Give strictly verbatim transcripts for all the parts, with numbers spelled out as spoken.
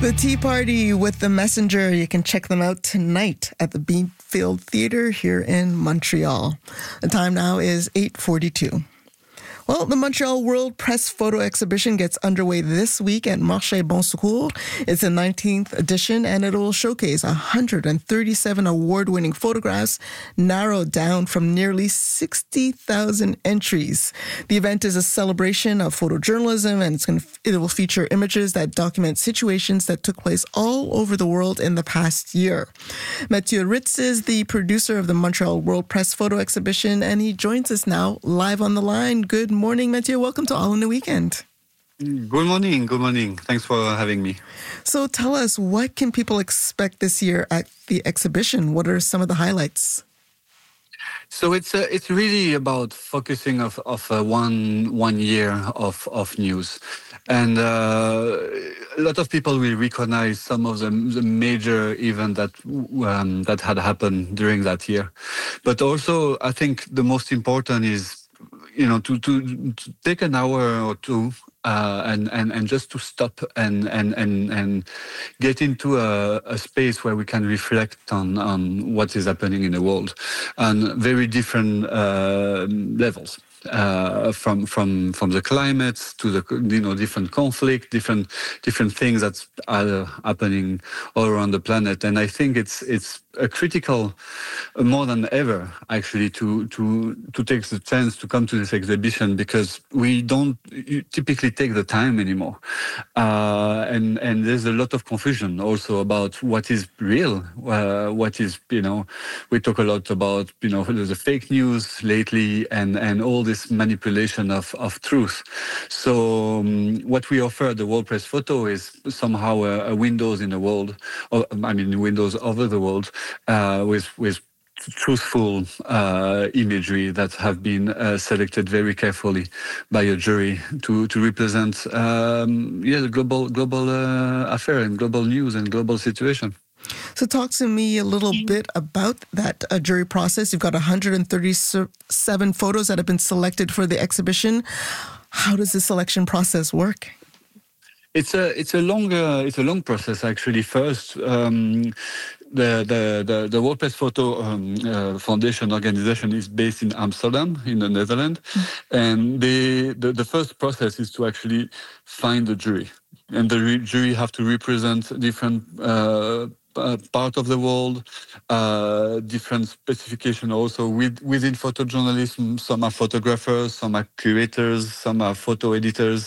The Tea Party with The Messenger. You can check them out tonight at the Beanfield Theatre here in Montreal. The time now is eight forty-two. Well, the Montreal World Press Photo Exhibition gets underway this week at Marché Bon Secours. It's the nineteenth edition, and it will showcase one hundred thirty-seven award-winning photographs narrowed down from nearly sixty thousand entries. The event is a celebration of photojournalism, and it's going to, it will feature images that document situations that took place all over the world in the past year. Mathieu Ritz is the producer of the Montreal World Press Photo Exhibition, and he joins us now live on the line. Good morning, Mathieu. Welcome to All in the Weekend. Good morning. Good morning. Thanks for having me. So tell us, what can people expect this year at the exhibition? What are some of the highlights? So it's uh, it's really about focusing of of uh, one one year of of news, and uh, a lot of people will recognize some of the, the major events that um, that had happened during that year, but also I think the most important is, you know, to, to, to take an hour or two uh, and, and, and just to stop and, and, and, and get into a, a space where we can reflect on, on what is happening in the world on very different uh, levels. Uh, from from from the climate to the, you know, different conflict, different different things that are happening all around the planet, and I think it's it's a critical, uh, more than ever actually, to to to take the chance to come to this exhibition, because we don't typically take the time anymore, uh, and and there's a lot of confusion also about what is real, uh, what is, you know, we talk a lot about, you know, the fake news lately and and all this manipulation of, of truth. So um, what we offer at the World Press Photo is somehow a, a windows in the world, or, I mean windows over the world, uh, with with truthful uh, imagery that have been uh, selected very carefully by a jury to to represent um, yeah the global global uh, affair and global news and global situation. So talk to me a little bit about that uh, jury process. You've got one hundred thirty-seven photos that have been selected for the exhibition. How does the selection process work? It's a it's a long uh, it's a long process actually. First, um, the, the the the World Press Photo um, uh, Foundation organization is based in Amsterdam, in the Netherlands, mm-hmm. and they the, the first process is to actually find the jury, and the re- jury have to represent different Uh, Uh, part of the world, uh, different specification also with, within photojournalism. Some are photographers, some are curators, some are photo editors,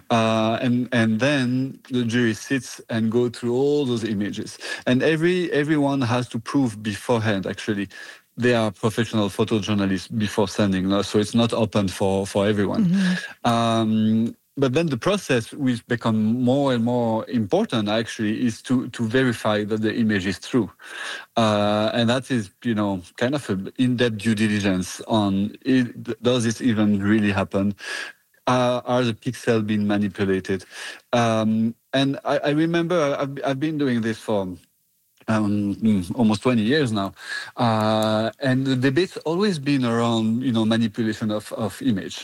uh, and and then the jury sits and go through all those images, and every everyone has to prove beforehand actually they are professional photojournalists before sending, no? So it's not open for for everyone. Mm-hmm. Um, But then the process which become more and more important actually is to, to verify that the image is true. Uh, and that is, you know, kind of an in-depth due diligence on, it, does this even really happen? Uh, are the pixels being manipulated? Um, and I, I remember I've, I've been doing this for Um, almost twenty years now, uh, and the debate's always been around, you know, manipulation of of image,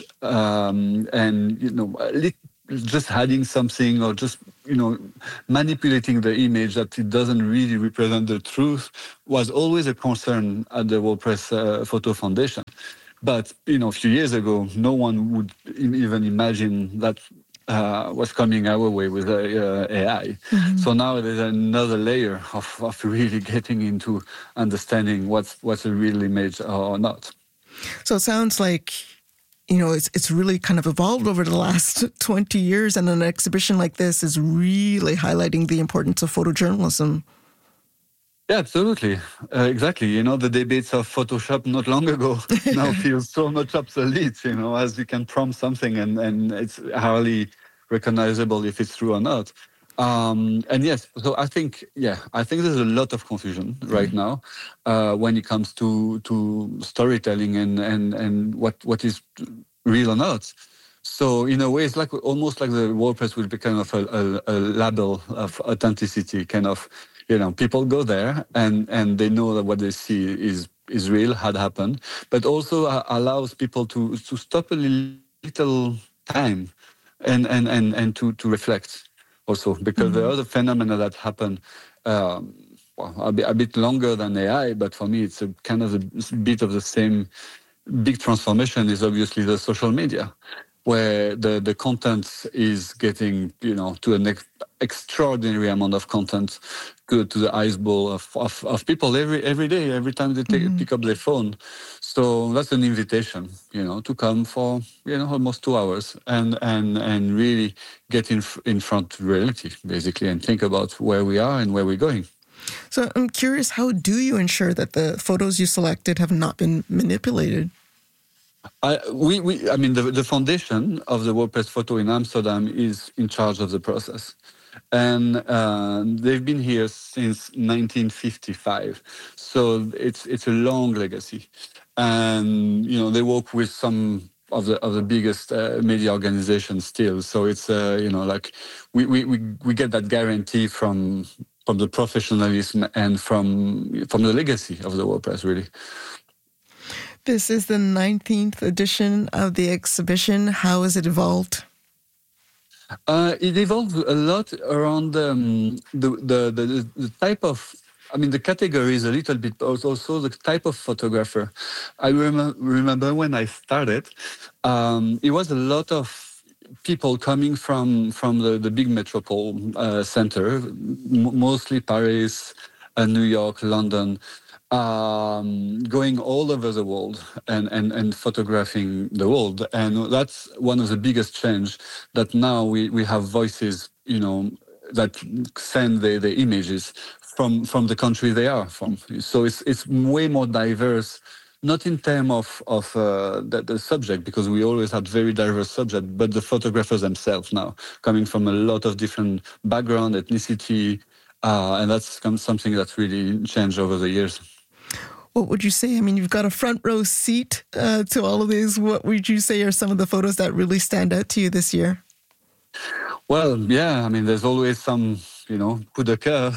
um, and you know, just adding something or just, you know, manipulating the image that it doesn't really represent the truth was always a concern at the World Press uh, Photo Foundation. But you know, a few years ago, no one would even imagine that Uh, was coming our way with uh, uh, A I. Mm-hmm. So now there's another layer of, of really getting into understanding what's what's a real image or not. So it sounds like, you know, it's it's really kind of evolved over the last twenty years, and an exhibition like this is really highlighting the importance of photojournalism. Yeah, absolutely. Uh, exactly. You know, the debates of Photoshop not long ago now feel so much obsolete, you know, as you can prompt something and, and it's hardly recognizable if it's true or not. Um, and yes, so I think, yeah, I think there's a lot of confusion right mm-hmm. now uh, when it comes to to storytelling and, and, and what, what is real or not. So in a way, it's like almost like the World Press will be kind of a, a, a label of authenticity, kind of. You know, people go there and, and they know that what they see is is real, had happened, but also uh, allows people to to stop a little time and and and, and to, to reflect. also, because Mm-hmm. there are other phenomena that happen um, well, a, bit, a bit longer than A I, but for me, it's a kind of a bit of the same big transformation is obviously the social media, where the, the content is getting, you know, to an ex- extraordinary amount of content to, to the eyeball of, of, of people every every day, every time they take, Mm-hmm. pick up their phone. So that's an invitation, you know, to come for, you know, almost two hours and, and, and really get in, in front of reality, basically, and think about where we are and where we're going. So I'm curious, how do you ensure that the photos you selected have not been manipulated? I, we, we, I mean, the, the foundation of the WordPress photo in Amsterdam is in charge of the process. And uh, they've been here since nineteen fifty-five. So it's it's a long legacy. And, you know, they work with some of the of the biggest uh, media organizations still. So it's, uh, you know, like we, we, we, we get that guarantee from from the professionalism and from from the legacy of the WordPress, really. This is the nineteenth edition of the exhibition. How has it evolved? Uh, it evolved a lot around um, the, the, the the type of. I mean, the category is a little bit also the type of photographer. I rem- remember when I started, um, it was a lot of people coming from from the, the big metropole uh, center, m- mostly Paris, uh, New York, London. Um, going all over the world and, and, and photographing the world. And that's one of the biggest change that now we, we have voices, you know, that send the, the images from, from the country they are from. So it's, it's way more diverse, not in terms of, of uh, the, the subject, because we always had very diverse subject, but the photographers themselves now, coming from a lot of different background, ethnicity, uh, and that's something that's really changed over the years. What would you say? I mean, you've got a front row seat uh, to all of these. What would you say are some of the photos that really stand out to you this year? Well, yeah, I mean, there's always some, you know, coup de cœur.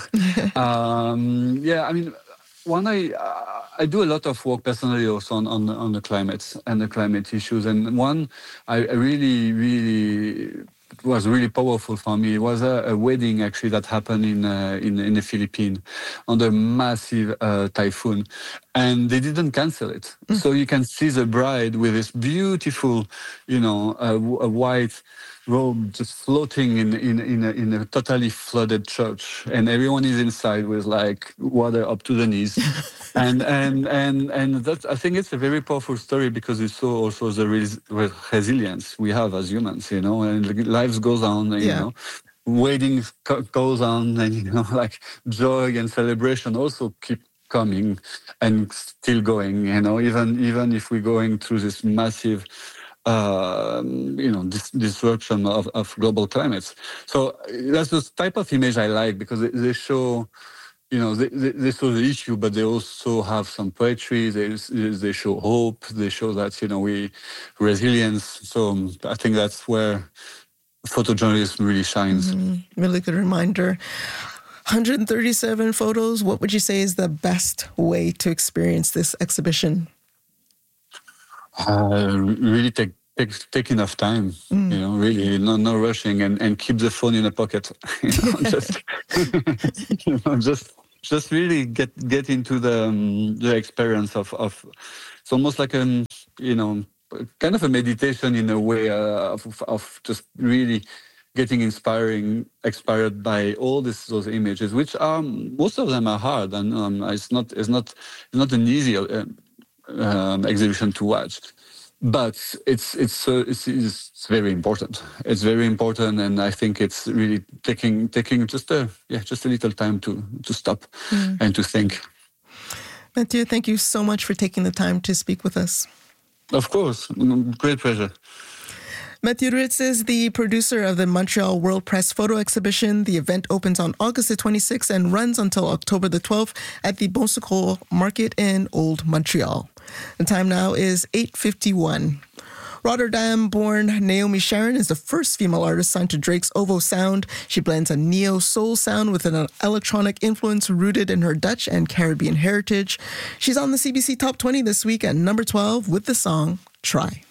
um, yeah, I mean, one, I uh, I do a lot of work personally also on, on, on the climate and the climate issues. And one I really, really was really powerful for me. It was a, a wedding actually that happened in uh, in, in the Philippines under massive uh, typhoon, and they didn't cancel it. Mm. So you can see the bride with this beautiful, you know, uh, a white robe just floating in in in a, in a totally flooded church, and everyone is inside with like water up to the knees. and and and and that's, I think it's a very powerful story because it shows also the res- resilience we have as humans, you know, and lives goes on, you Yeah. know, wedding co- goes on, and you know, like joy and celebration also keep coming and still going, you know, even even if we're going through this massive uh, you know, dis- disruption of, of global climates. So that's the type of image I like because they, they show, you know, they, they, they show the issue, but they also have some poetry. They they show hope. They show that, you know, we resilience. So um, I think that's where photojournalism really shines. Mm-hmm. Really good reminder. one hundred thirty-seven photos. What would you say is the best way to experience this exhibition? Uh, really take, take take enough time, mm. you know, really no no rushing, and, and keep the phone in a pocket. you know, just you know, just just really get get into the um, the experience of of. It's almost like a you know kind of a meditation in a way uh, of of just really getting inspiring inspired by all this those images, which are most of them are hard, and um, it's not it's not it's not an easy. Uh, Um, exhibition to watch, but it's it's, uh, it's it's very important. It's very important, and I think it's really taking taking just a yeah just a little time to to stop mm. and to think. Mathieu, thank you so much for taking the time to speak with us. Of course, great pleasure. Mathieu Ritz is the producer of the Montreal World Press Photo Exhibition. The event opens on August the twenty-sixth and runs until October the twelfth at the Bon Secours Market in Old Montreal. The time now is eight fifty-one. Rotterdam-born Naomi Sharon is the first female artist signed to Drake's OVO sound. She blends a neo-soul sound with an electronic influence rooted in her Dutch and Caribbean heritage. She's on the C B C Top twenty this week at number twelve with the song Try.